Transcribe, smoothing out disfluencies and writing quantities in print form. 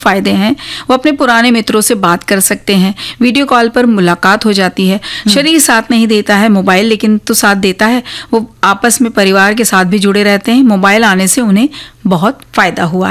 फायदे हैं। वो अपने पुराने मित्रों से बात कर सकते हैं, वीडियो कॉल पर मुलाकात हो जाती है। शरीर साथ नहीं देता है, मोबाइल लेकिन तो साथ देता है। वो आपस में परिवार के साथ भी जुड़े रहते हैं। मोबाइल आने से उन्हें बहुत फायदा हुआ है।